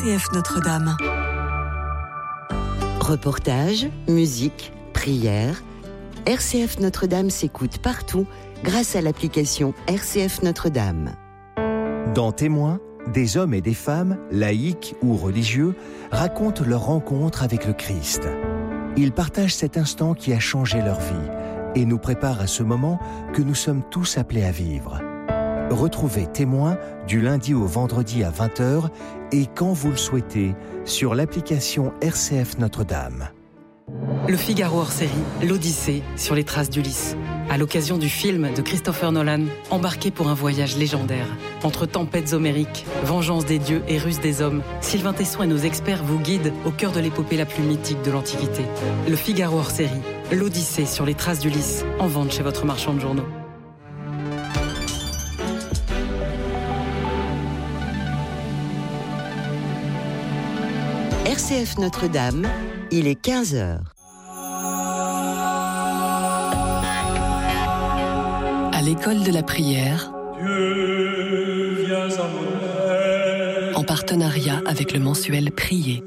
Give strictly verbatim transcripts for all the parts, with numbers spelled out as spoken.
C F Notre-Dame. Reportages, musique, prières. R C F Notre-Dame s'écoute partout grâce à l'application R C F Notre-Dame. Dans Témoins, des hommes et des femmes, laïcs ou religieux, racontent leur rencontre avec le Christ. Ils partagent cet instant qui a changé leur vie et nous préparent à ce moment que nous sommes tous appelés à vivre. Retrouvez Témoins du lundi au vendredi à vingt heures et quand vous le souhaitez sur l'application R C F Notre-Dame. Le Figaro hors série, l'Odyssée sur les traces d'Ulysse. À l'occasion du film de Christopher Nolan, embarqué pour un voyage légendaire. Entre tempêtes homériques, vengeance des dieux et ruse des hommes, Sylvain Tesson et nos experts vous guident au cœur de l'épopée la plus mythique de l'Antiquité. Le Figaro hors série, l'Odyssée sur les traces d'Ulysse, en vente chez votre marchand de journaux. R C F Notre-Dame, il est quinze heures. À l'école de la prière, en partenariat avec le mensuel Prier.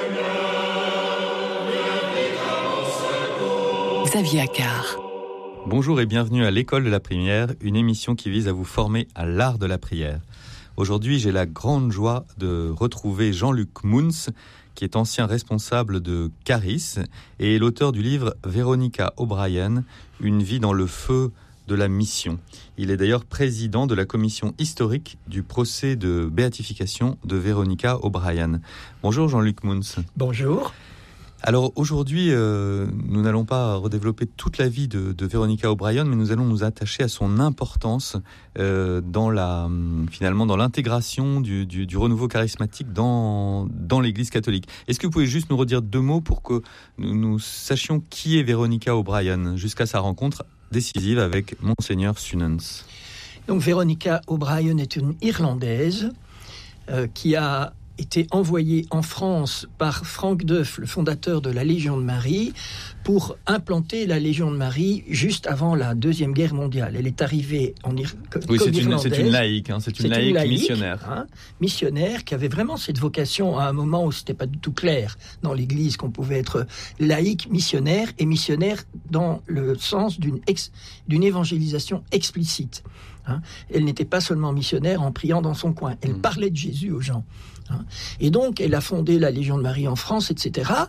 Xavier Accard. Bonjour et bienvenue à l'école de la prière, une émission qui vise à vous former à l'art de la prière. Aujourd'hui, j'ai la grande joie de retrouver Jean-Luc Mouns, qui est ancien responsable de Caris et l'auteur du livre Veronica O'Brien, Une vie dans le feu de la mission. Il est d'ailleurs président de la commission historique du procès de béatification de Veronica O'Brien. Bonjour Jean-Luc Mouns. Bonjour. Alors aujourd'hui, euh, nous n'allons pas redévelopper toute la vie de, de Veronica O'Brien, mais nous allons nous attacher à son importance euh, dans la, finalement dans l'intégration du, du, du renouveau charismatique dans, dans l'Église catholique. Est-ce que vous pouvez juste nous redire deux mots pour que nous, nous sachions qui est Veronica O'Brien jusqu'à sa rencontre décisive avec Monseigneur Sunens? Donc Veronica O'Brien est une Irlandaise euh, qui a été envoyée en France par Franck Duff, le fondateur de la Légion de Marie, pour implanter la Légion de Marie juste avant la Deuxième Guerre mondiale. Elle est arrivée en Ir- oui, comme c'est Irlandaise. Une, c'est une laïque, hein, c'est une, c'est laïque, une laïque missionnaire. Hein, missionnaire qui avait vraiment cette vocation à un moment où c'était pas du tout clair dans l'Église qu'on pouvait être laïque, missionnaire, et missionnaire dans le sens d'une, ex- d'une évangélisation explicite. Hein. Elle n'était pas seulement missionnaire en priant dans son coin, elle mmh. parlait de Jésus aux gens. Hein. Et donc, elle a fondé la Légion de Marie en France, et cetera.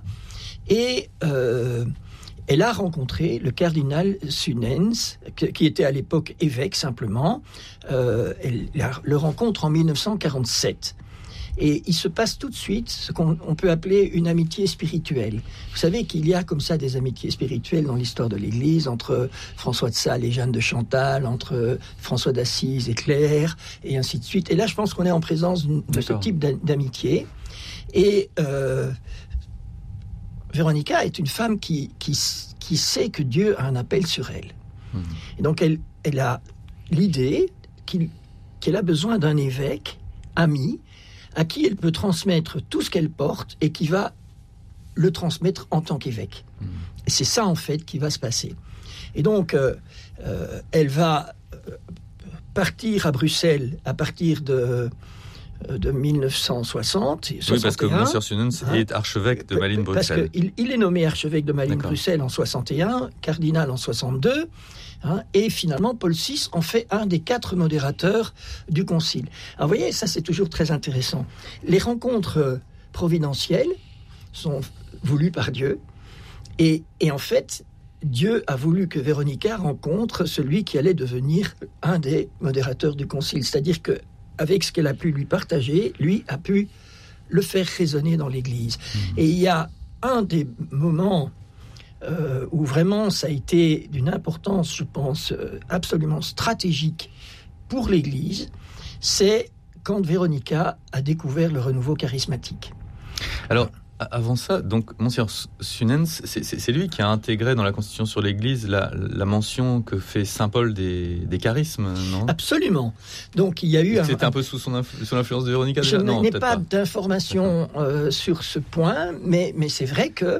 Et euh, elle a rencontré le cardinal Sunens, qui était à l'époque évêque simplement. Euh, elle le rencontre en dix-neuf cent quarante-sept. Et il se passe tout de suite ce qu'on on peut appeler une amitié spirituelle. Vous savez qu'il y a comme ça des amitiés spirituelles dans l'histoire de l'Église, entre François de Sales et Jeanne de Chantal, entre François d'Assise et Claire, et ainsi de suite. Et là, je pense qu'on est en présence de D'accord. ce type d'amitié. Et euh, Véronica est une femme qui, qui, qui sait que Dieu a un appel sur elle. Mmh. Et donc, elle, elle a l'idée qu'il, qu'elle a besoin d'un évêque ami, à qui elle peut transmettre tout ce qu'elle porte et qui va le transmettre en tant qu'évêque. Mmh. Et c'est ça, en fait, qui va se passer. Et donc, euh, euh, elle va partir à Bruxelles à partir de, de dix-neuf cent soixante. Oui, parce que Monsieur Sunens hein, est archevêque de Malines-Bruxelles. Parce qu'il il est nommé archevêque de Malines-Bruxelles en soixante et un, cardinal en soixante-deux. Hein, et finalement, Paul six en fait un des quatre modérateurs du concile. Alors, vous voyez, ça c'est toujours très intéressant. Les rencontres providentielles sont voulues par Dieu, et, et en fait, Dieu a voulu que Véronica rencontre celui qui allait devenir un des modérateurs du concile. C'est-à-dire que, avec ce qu'elle a pu lui partager, lui a pu le faire résonner dans l'Église. Mmh. Et il y a un des moments Euh, où vraiment ça a été d'une importance, je pense, euh, absolument stratégique pour l'Église, c'est quand Véronica a découvert le renouveau charismatique. Alors, avant ça, donc, Monseigneur Sunens, c'est, c'est, c'est lui qui a intégré dans la Constitution sur l'Église la, la mention que fait Saint Paul des, des charismes, non ? Absolument. Donc, il y a eu... C'était un, un peu sous, son influ, sous l'influence de Véronica déjà ? Je non, n'ai pas, pas d'informations euh, sur ce point, mais, mais c'est vrai que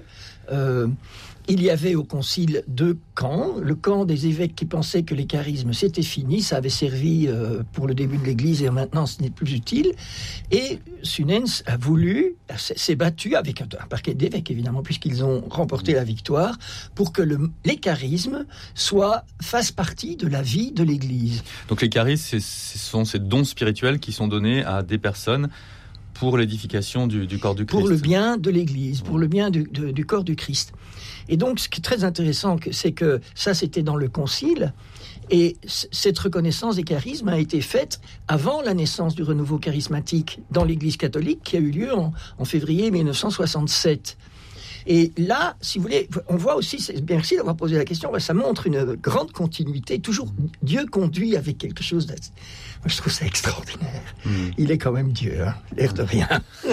Euh, Il y avait au concile deux camps. Le camp des évêques qui pensaient que les charismes c'était fini, ça avait servi euh, pour le début de l'Église et maintenant ce n'est plus utile. Et Sunens a voulu, s'est battu avec un, un parquet d'évêques évidemment, puisqu'ils ont remporté la victoire, pour que le, les charismes soient, fassent partie de la vie de l'Église. Donc les charismes, ce sont ces dons spirituels qui sont donnés à des personnes pour l'édification du, du corps du Christ. Pour le bien de l'Église, pour le bien du, de, du corps du Christ. Et donc, ce qui est très intéressant, c'est que ça, c'était dans le Concile, et c- cette reconnaissance des charismes a été faite avant la naissance du renouveau charismatique dans l'Église catholique, qui a eu lieu en, en février dix-neuf cent soixante-sept. Et là, si vous voulez, on voit aussi, c'est, merci d'avoir posé la question, ça montre une grande continuité. Toujours, Dieu conduit avec quelque chose d'assez... Moi, je trouve ça extraordinaire. Mmh. Il est quand même Dieu, hein, l'air de rien.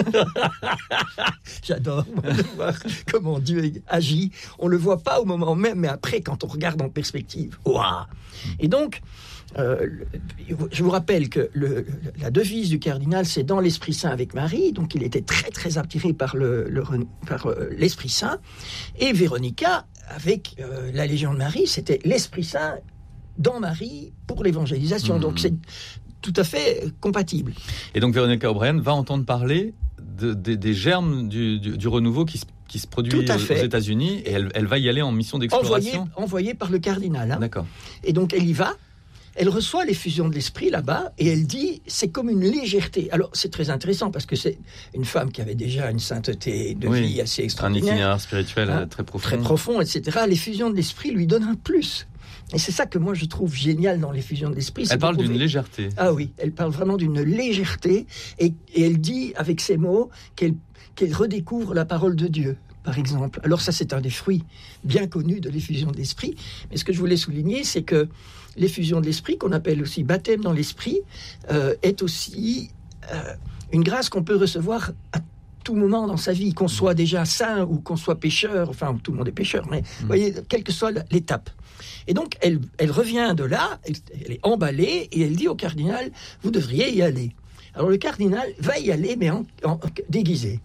J'adore moi, de voir comment Dieu agit. On ne le voit pas au moment même, mais après, quand on regarde en perspective. Waouh ! Et donc, euh, je vous rappelle que le, la devise du cardinal, c'est « Dans l'Esprit Saint avec Marie ». Donc, il était très, très attiré par, le, le, par euh, l'Esprit Saint. Et Véronica, avec euh, la Légion de Marie, c'était l'Esprit Saint dans Marie pour l'évangélisation. Mmh. Donc, c'est tout à fait compatible. Et donc, Véronica O'Brien va entendre parler de, de, des germes du, du, du renouveau qui se, qui se produit aux, aux États-Unis, et elle, elle va y aller en mission d'exploration. Envoyée, envoyée par le cardinal. Hein. D'accord. Et donc, elle y va. Elle reçoit l'effusion de l'esprit là-bas et elle dit, c'est comme une légèreté. Alors, c'est très intéressant parce que c'est une femme qui avait déjà une sainteté de oui, vie assez extraordinaire. Un itinéraire spirituel hein, très profond. Très profond, et cetera. L'effusion de l'esprit lui donne un plus. Et c'est ça que moi je trouve génial dans l'effusion de l'esprit. Elle parle d'une pouvez... légèreté. Ah oui, elle parle vraiment d'une légèreté et, et elle dit avec ces mots qu'elle, qu'elle redécouvre la parole de Dieu, par exemple. Alors ça, c'est un des fruits bien connus de l'effusion de l'esprit. Mais ce que je voulais souligner, c'est que l'effusion de l'esprit, qu'on appelle aussi baptême dans l'esprit, euh, est aussi euh, une grâce qu'on peut recevoir à tout moment dans sa vie, qu'on soit déjà saint ou qu'on soit pécheur, enfin tout le monde est pécheur, mais vous mmh. voyez, quelle que soit l'étape. Et donc, elle, elle revient de là, elle, elle est emballée, et elle dit au cardinal, vous devriez y aller. Alors le cardinal va y aller, mais en, en, en déguisé.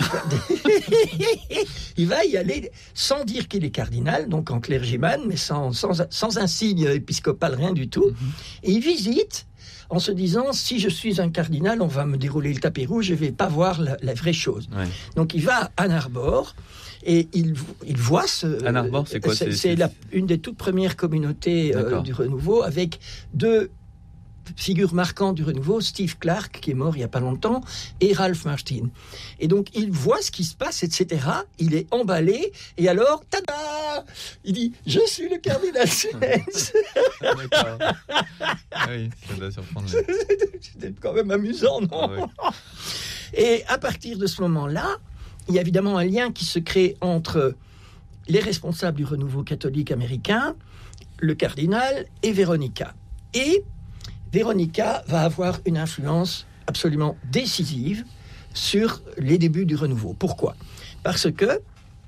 Il va y aller sans dire qu'il est cardinal, donc en clergyman, mais sans, sans, sans un signe épiscopal, rien du tout. Mm-hmm. Et il visite en se disant, si je suis un cardinal, on va me dérouler le tapis rouge, je ne vais pas voir la, la vraie chose. Ouais. Donc il va à Ann Arbor, et il, il voit ce... Ann Arbor, c'est quoi? C'est, c'est, c'est, c'est... La, une des toutes premières communautés euh, du renouveau, avec deux figure marquante du renouveau, Steve Clark, qui est mort il n'y a pas longtemps, et Ralph Martin. Et donc, il voit ce qui se passe, et cetera. Il est emballé, et alors, tada! Il dit, je suis le cardinal Sunens. D'accord. Ah oui, ça doit surprendre. C'était quand même amusant, non? Ah oui. Et à partir de ce moment-là, il y a évidemment un lien qui se crée entre les responsables du renouveau catholique américain, le cardinal et Véronica. Et Véronica va avoir une influence absolument décisive sur les débuts du renouveau. Pourquoi ? Parce que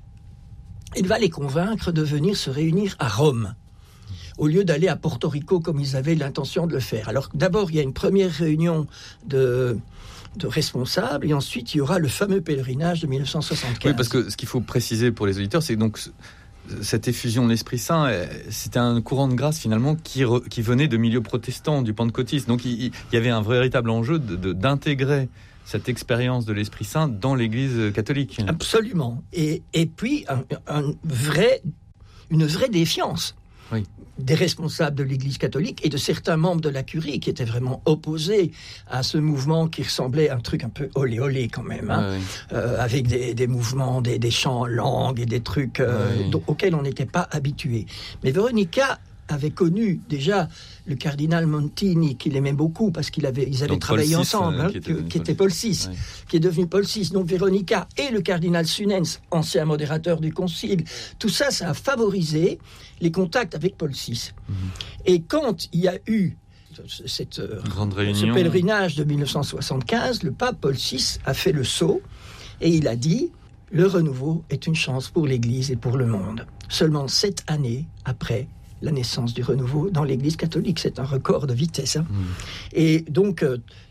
il va les convaincre de venir se réunir à Rome, au lieu d'aller à Porto Rico comme ils avaient l'intention de le faire. Alors d'abord, il y a une première réunion de, de responsables, et ensuite il y aura le fameux pèlerinage de dix-neuf cent soixante-quinze. Oui, parce que ce qu'il faut préciser pour les auditeurs, c'est donc cette effusion de l'Esprit Saint, c'était un courant de grâce finalement qui, re, qui venait de milieux protestants, du pentecôtisme. Donc il, il y avait un véritable enjeu de, de, d'intégrer cette expérience de l'Esprit Saint dans l'Église catholique. Absolument. Et, et puis un, un vrai, une vraie défiance. Oui. Des responsables de l'Église catholique et de certains membres de la curie qui étaient vraiment opposés à ce mouvement qui ressemblait à un truc un peu olé olé quand même, hein, oui. euh, avec des, des mouvements, des, des chants en langue et des trucs euh, oui. dont, auxquels on n'était pas habitué. Mais Véronica avait connu déjà le cardinal Montini, qu'il aimait beaucoup parce qu'ils avaient, ils avaient Donc travaillé Paul ensemble, six, euh, hein, qui, était que, qui était Paul six, oui. qui est devenu Paul six. Donc Véronica et le cardinal Sunens, ancien modérateur du concile, tout ça, ça a favorisé les contacts avec Paul six. Mm-hmm. Et quand il y a eu cette grande réunion, ce pèlerinage de dix-neuf cent soixante-quinze, le pape Paul six a fait le saut et il a dit « Le renouveau est une chance pour l'Église et pour le monde ». Seulement sept années après la naissance du renouveau dans l'Église catholique. C'est un record de vitesse. Hein. Mmh. Et donc, euh,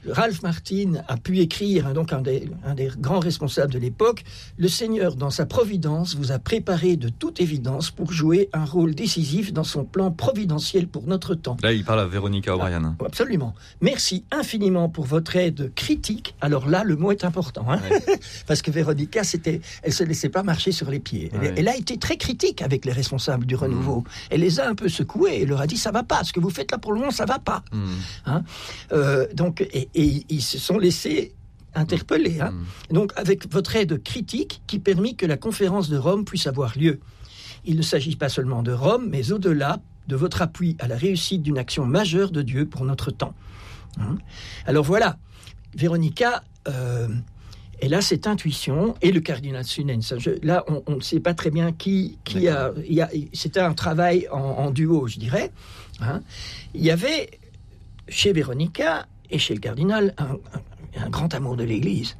Ralph Martin a pu écrire, donc un des, un des grands responsables de l'époque, « Le Seigneur, dans sa providence, vous a préparé de toute évidence pour jouer un rôle décisif dans son plan providentiel pour notre temps. » Là, il parle à Véronica O'Brien. Ah, absolument. Merci infiniment pour votre aide critique. Alors là, le mot est important. Hein, ouais. Parce que Véronica, c'était, elle ne se laissait pas marcher sur les pieds. Elle, ouais. elle a été très critique avec les responsables du Renouveau. Mmh. Elle les a un peu secoués. Elle leur a dit, ça ne va pas. Ce que vous faites là pour le moment, ça ne va pas. Mmh. Hein euh, donc, et, et ils se sont laissés interpellés. Hein. Mmh. Donc, avec votre aide critique qui permit que la conférence de Rome puisse avoir lieu. Il ne s'agit pas seulement de Rome, mais au-delà de votre appui à la réussite d'une action majeure de Dieu pour notre temps. Hein. Alors voilà, Véronica, euh, elle a cette intuition, et le cardinal Sunens. Je, là, on ne sait pas très bien qui, qui a, y a... C'était un travail en, en duo, je dirais. Hein. Il y avait, chez Véronica et chez le cardinal, un, un, un grand amour de l'Église,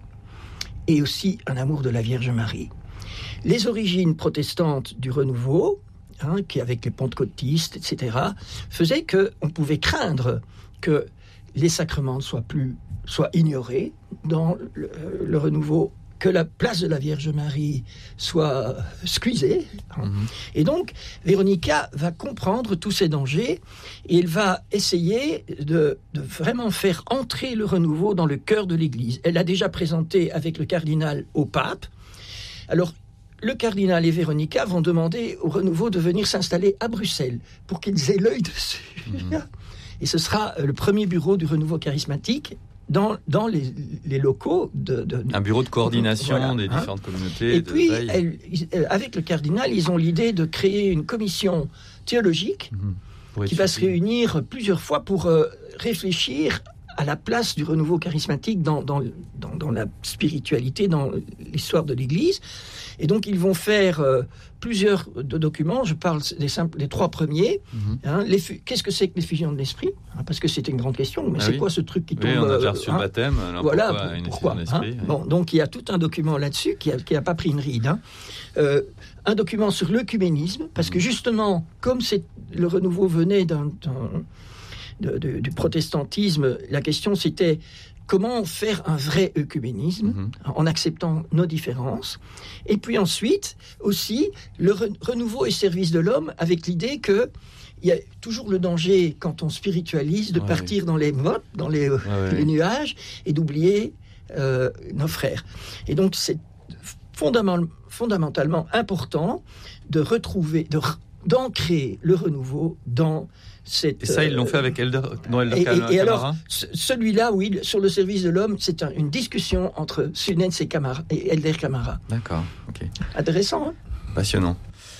et aussi un amour de la Vierge Marie. Les origines protestantes du Renouveau, hein, qui avec les pentecôtistes, et cetera, faisaient qu'on pouvait craindre que les sacrements soient, plus, soient ignorés dans le, le Renouveau, que la place de la Vierge Marie soit squeezée. Hein. Mm-hmm. Et donc, Véronica va comprendre tous ces dangers et elle va essayer de, de vraiment faire entrer le Renouveau dans le cœur de l'Église. Elle l'a déjà présenté avec le cardinal au pape. Alors, le cardinal et Véronica vont demander au Renouveau de venir s'installer à Bruxelles pour qu'ils aient l'œil dessus. Mmh. Et ce sera le premier bureau du Renouveau charismatique dans, dans les, les locaux de, de... Un bureau de coordination voilà, des hein. différentes communautés. Et puis, elle, avec le cardinal, ils ont l'idée de créer une commission théologique mmh. qui va se réunir plusieurs fois pour euh, réfléchir à la place du renouveau charismatique dans, dans, dans, dans la spiritualité, dans l'histoire de l'Église. Et donc, ils vont faire euh, plusieurs de documents. Je parle des, simples, des trois premiers. Mm-hmm. Hein, les, qu'est-ce que c'est que l'effusion de l'esprit, hein, parce que c'était une grande question. Mais ah c'est oui. quoi ce truc qui tombe? Oui, on a déjà reçu euh, le baptême. Alors voilà, pourquoi, une pourquoi effusion hein, d'esprit, oui. Bon, donc, il y a tout un document là-dessus qui n'a qui a pas pris une ride. Hein. Euh, un document sur l'œcuménisme, parce mm-hmm. que justement, comme c'est, le renouveau venait d'un... d'un De, de, du protestantisme, la question c'était comment faire un vrai œcuménisme mmh. en acceptant nos différences. Et puis ensuite, aussi, le re- renouveau et service de l'homme avec l'idée que il y a toujours le danger, quand on spiritualise, de ouais, partir oui. dans les mottes, dans les, ouais, les ouais. nuages, et d'oublier euh, nos frères. Et donc, c'est fondamentalement, fondamentalement important de retrouver, de, d'ancrer le renouveau dans cette... Et ça, ils l'ont fait avec Elder, non, Elder et, Camara. Et, et alors, celui-là, oui, sur le service de l'homme, c'est un, une discussion entre Sunens et, Camara, et Elder Camara. D'accord, ok. Intéressant, hein? Passionnant.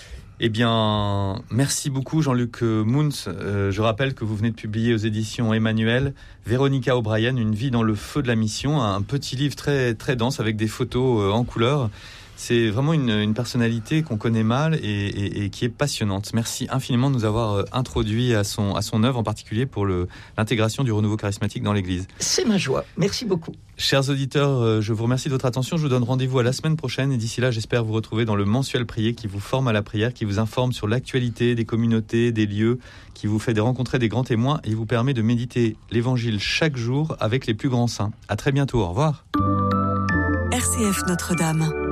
Eh bien, merci beaucoup Jean-Luc Mouns. Euh, je rappelle que vous venez de publier aux éditions Emmanuel Véronica O'Brien, Une vie dans le feu de la mission, un petit livre très, très dense avec des photos euh, en couleur. C'est vraiment une, une personnalité qu'on connaît mal et, et, et qui est passionnante. Merci infiniment de nous avoir introduit à son, à son œuvre, en particulier pour le, l'intégration du renouveau charismatique dans l'Église. C'est ma joie. Merci beaucoup. Chers auditeurs, je vous remercie de votre attention. Je vous donne rendez-vous à la semaine prochaine. Et d'ici là, j'espère vous retrouver dans le mensuel prier qui vous forme à la prière, qui vous informe sur l'actualité des communautés, des lieux, qui vous fait rencontrer des grands témoins et vous permet de méditer l'Évangile chaque jour avec les plus grands saints. À très bientôt. Au revoir. R C F Notre-Dame.